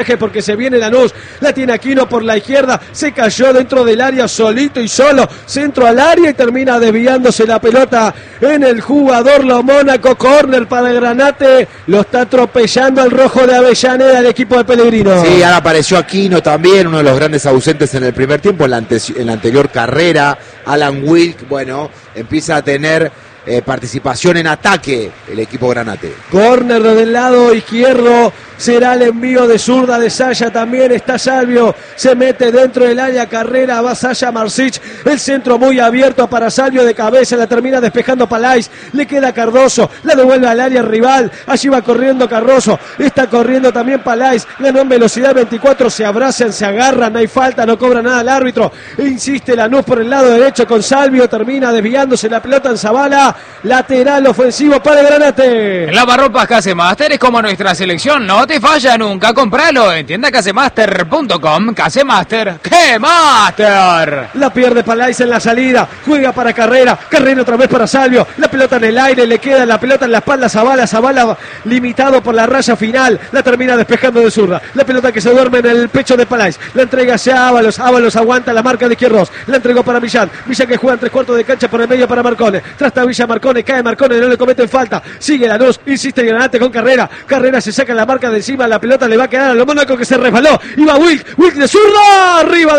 porque se viene Lanús, la tiene Aquino por la izquierda, se cayó dentro del área solito y solo, centro al área y termina desviándose la pelota en el jugador Lo Mónaco, córner para el Granate, lo está atropellando el rojo de Avellaneda el equipo de Pellegrino. Sí, ahora apareció Aquino también, uno de los grandes ausentes en el primer tiempo, en la anterior carrera. Alan Wilk, bueno, empieza a tener participación en ataque el equipo Granate. Córner desde el lado izquierdo, será el envío de zurda de Saya, también está Salvio, se mete dentro del área, Carrera, va Saya Marsic, el centro muy abierto para Salvio de cabeza, la termina despejando Palais, le queda Cardoso, la devuelve al área rival, allí va corriendo Cardoso, está corriendo también Palais, ganó en velocidad 24, se abrazan, se agarran, no hay falta, no cobra nada el árbitro, insiste Lanús por el lado derecho con Salvio, termina desviándose la pelota en Zabala, lateral ofensivo para el Granate. Lavarropas Casemaster es como nuestra selección, no te falla nunca, compralo en tiendacasemaster.com. Casemaster, ¡qué master! La pierde Palais en la salida, juega para Carrera, Carrera otra vez para Salvio, la pelota en el aire, le queda la pelota en la espalda a Zabala limitado por la raya final, la termina despejando de zurda, la pelota que se duerme en el pecho de Palais, la entrega hacia Ábalos, Ábalos aguanta la marca de Izquierdos, la entregó para Millán que juega en 3/4 de cancha por el medio para Marcone, trastabilla Marcone, cae Marcone, no le cometen falta, sigue Lanús, insiste el Granate con Carrera, Carrera se saca la marca de encima, la pelota le va a quedar a Lo Mónaco que se resbaló, iba Wilk de zurda, arriba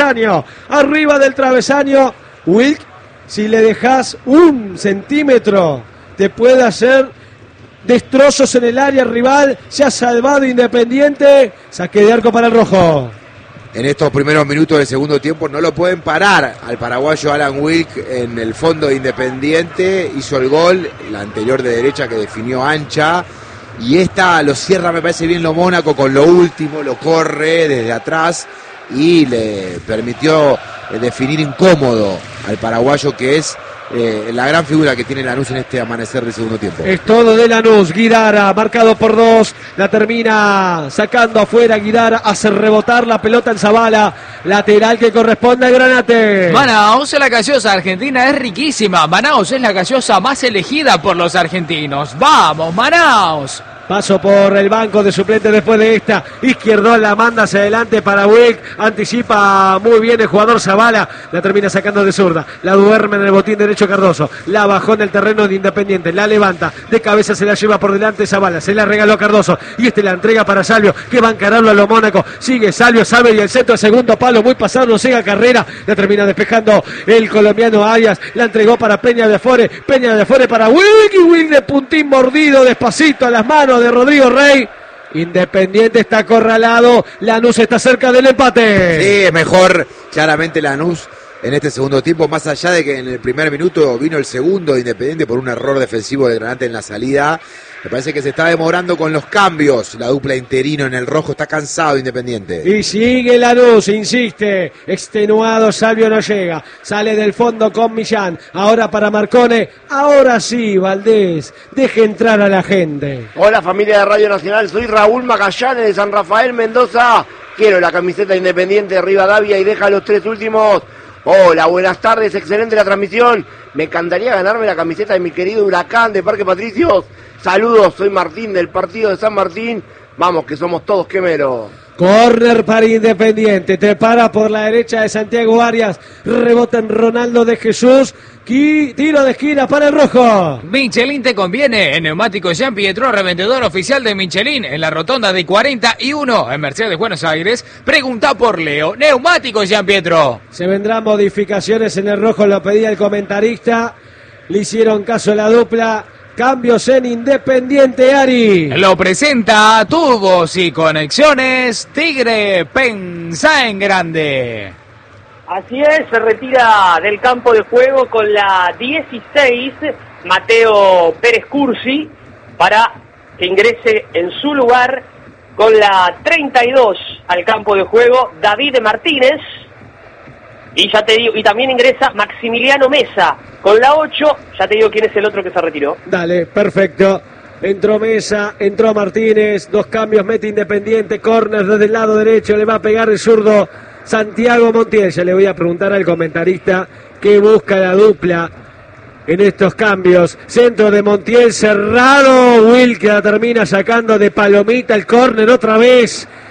del travesaño, Wilk, si le dejas 1 centímetro, te puede hacer destrozos en el área rival, se ha salvado Independiente, saque de arco para el rojo. En estos primeros minutos del segundo tiempo no lo pueden parar al paraguayo Alan Wilk en el fondo de Independiente, hizo el gol, la anterior de derecha que definió ancha, y esta lo cierra, me parece bien Lo Mónaco con lo último, lo corre desde atrás y le permitió definir incómodo al paraguayo, que es la gran figura que tiene Lanús en este amanecer del segundo tiempo. Es todo de Lanús, Guidara, marcado por 2, la termina sacando afuera, Guidara hace rebotar la pelota en Zabala, lateral que corresponde al Granate. Manaus, la gaseosa argentina es riquísima, Manaus es la gaseosa más elegida por los argentinos, ¡vamos Manaus! Paso por el banco de suplentes después de esta. Izquierdo la manda hacia adelante para Wilk. Anticipa muy bien el jugador Zabala. La termina sacando de zurda. La duerme en el botín derecho Cardoso. La bajó en el terreno de Independiente. La levanta. De cabeza se la lleva por delante Zabala. Se la regaló Cardoso. Y la entrega para Salvio, que va a encararlo a Lo Mónaco. Sigue Salvio, sabe, y el centro de segundo palo. Muy pasado, no llega Carrera. La termina despejando el colombiano Arias. La entregó para Peña de Afore. Peña de Afore para Wilk. Y Wilk de puntín mordido. Despacito a las manos de Rodrigo Rey. Independiente está acorralado, Lanús está cerca del empate. Sí, es mejor claramente Lanús en este segundo tiempo, más allá de que en el primer minuto vino el segundo de Independiente por un error defensivo de Granate en la salida. Me parece que se está demorando con los cambios. La dupla interino en el rojo, está cansado Independiente. Y sigue Lanús, insiste. Extenuado, Salvio no llega. Sale del fondo con Millán. Ahora para Marcone. Ahora sí, Valdés. Deje entrar a la gente. Hola familia de Radio Nacional, soy Raúl Magallanes de San Rafael, Mendoza. Quiero la camiseta Independiente de Rivadavia y deja los 3 últimos. Hola, buenas tardes, excelente la transmisión. Me encantaría ganarme la camiseta de mi querido Huracán de Parque Patricios. Saludos, soy Martín del partido de San Martín. Vamos, que somos todos quemeros. Córner para Independiente, te para por la derecha de Santiago Arias, rebota en Ronaldo de Jesús, tiro de esquina para el rojo. Michelin te conviene, en Neumáticos Jean Pietro, revendedor oficial de Michelin, en la rotonda de 41, en Mercedes Buenos Aires, pregunta por Leo, Neumáticos Jean Pietro. Se vendrán modificaciones en el rojo, lo pedía el comentarista, le hicieron caso a la dupla. Cambios en Independiente, Ari. Lo presenta Tubos y Conexiones Tigre, pensá en grande. Así es, se retira del campo de juego con la 16 Mateo Pérez Cursi para que ingrese en su lugar con la 32 al campo de juego David Martínez. Y ya te digo, y también ingresa Maximiliano Mesa con la 8, ya te digo quién es el otro que se retiró. Dale, perfecto. Entró Mesa, entró Martínez, 2 cambios, mete Independiente, córner desde el lado derecho, le va a pegar el zurdo Santiago Montiel. Ya le voy a preguntar al comentarista qué busca la dupla en estos cambios. Centro de Montiel cerrado, Will que la termina sacando de palomita el córner otra vez.